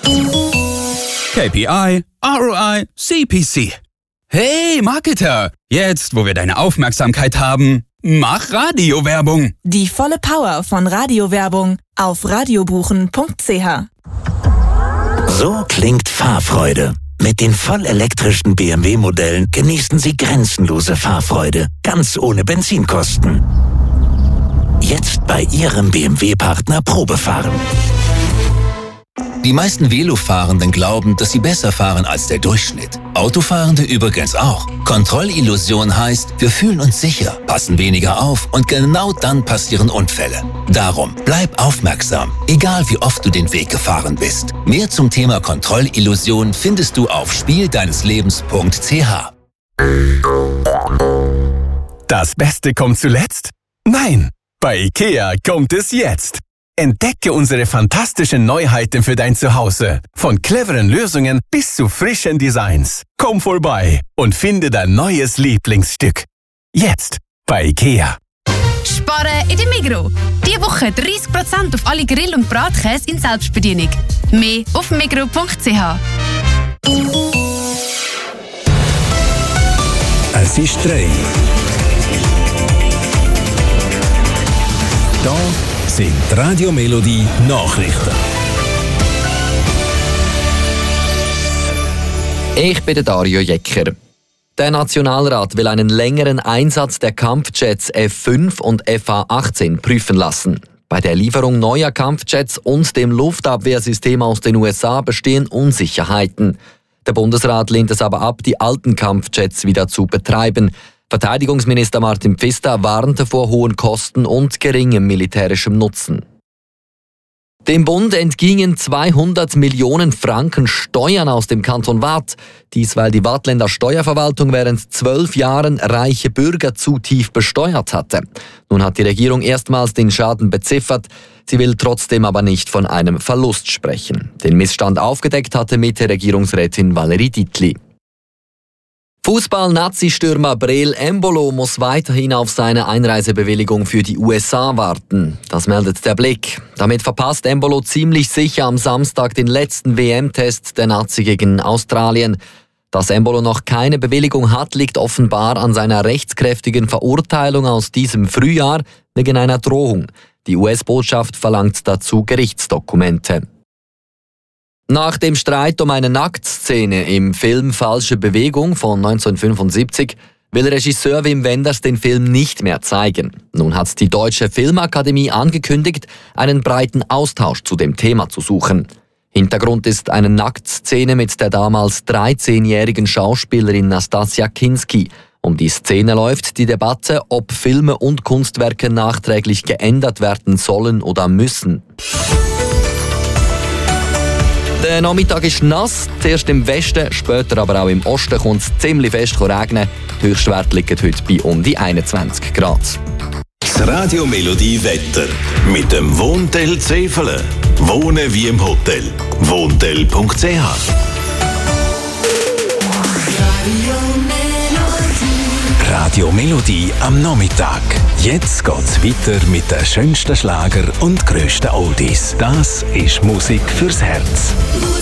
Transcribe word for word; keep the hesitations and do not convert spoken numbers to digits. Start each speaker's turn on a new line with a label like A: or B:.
A: K P I, R O I, C P C. Hey Marketer, jetzt wo wir deine Aufmerksamkeit haben, mach Radiowerbung.
B: Die volle Power von Radiowerbung auf radiobuchen punkt c h.
C: So klingt Fahrfreude. Mit den vollelektrischen B M W-Modellen genießen Sie grenzenlose Fahrfreude, ganz ohne Benzinkosten. Jetzt bei Ihrem B M W-Partner Probefahren.
D: Die meisten Velofahrenden glauben, dass sie besser fahren als der Durchschnitt. Autofahrende übrigens auch. Kontrollillusion heißt, wir fühlen uns sicher, passen weniger auf und genau dann passieren Unfälle. Darum, bleib aufmerksam, egal wie oft du den Weg gefahren bist. Mehr zum Thema Kontrollillusion findest du auf spieldeineslebens punkt c h.
E: Das Beste kommt zuletzt? Nein, bei IKEA kommt es jetzt. Entdecke unsere fantastischen Neuheiten für dein Zuhause. Von cleveren Lösungen bis zu frischen Designs. Komm vorbei und finde dein neues Lieblingsstück. Jetzt bei IKEA.
F: Sparen in der Migros. Diese Woche dreißig Prozent auf alle Grill- und Bratkäse in Selbstbedienung. Mehr auf migros punkt c h.
G: Es ist drei. Da sind Radio Melodie Nachrichten.
H: Ich bin der Dario Jecker. Der Nationalrat will einen längeren Einsatz der Kampfjets F fünf und F A achtzehn prüfen lassen. Bei der Lieferung neuer Kampfjets und dem Luftabwehrsystem aus den U S A bestehen Unsicherheiten. Der Bundesrat lehnt es aber ab, die alten Kampfjets wieder zu betreiben. Verteidigungsminister Martin Pfister warnte vor hohen Kosten und geringem militärischem Nutzen. Dem Bund entgingen zweihundert Millionen Franken Steuern aus dem Kanton Waadt. Dies, weil die Waadtländer Steuerverwaltung während zwölf Jahren reiche Bürger zu tief besteuert hatte. Nun hat die Regierung erstmals den Schaden beziffert. Sie will trotzdem aber nicht von einem Verlust sprechen. Den Missstand aufgedeckt hatte Mitte-Regierungsrätin Valerie Dietli. Fußball-Nazi-Stürmer Breel Embolo muss weiterhin auf seine Einreisebewilligung für die U S A warten. Das meldet der Blick. Damit verpasst Embolo ziemlich sicher am Samstag den letzten W M-Test der Nazi gegen Australien. Dass Embolo noch keine Bewilligung hat, liegt offenbar an seiner rechtskräftigen Verurteilung aus diesem Frühjahr wegen einer Drohung. Die U S-Botschaft verlangt dazu Gerichtsdokumente. Nach dem Streit um eine Nacktszene im Film Falsche Bewegung von neunzehnhundertfünfundsiebzig will Regisseur Wim Wenders den Film nicht mehr zeigen. Nun hat die Deutsche Filmakademie angekündigt, einen breiten Austausch zu dem Thema zu suchen. Hintergrund ist eine Nacktszene mit der damals dreizehnjährigen Schauspielerin Nastassja Kinski. Um die Szene läuft die Debatte, ob Filme und Kunstwerke nachträglich geändert werden sollen oder müssen. Der Nachmittag ist nass, zuerst im Westen, später aber auch im Osten kommt es ziemlich fest regnen. Die Höchstwerte liegen heute bei um die einundzwanzig Grad.
G: Das Radio Melodie Wetter mit dem Wohntel Zefele. Wohnen wie im Hotel. wohntel punkt c h. Radio Melodie am Nachmittag. Jetzt geht's weiter mit den schönsten Schlager und grössten Oldies. Das ist Musik fürs Herz.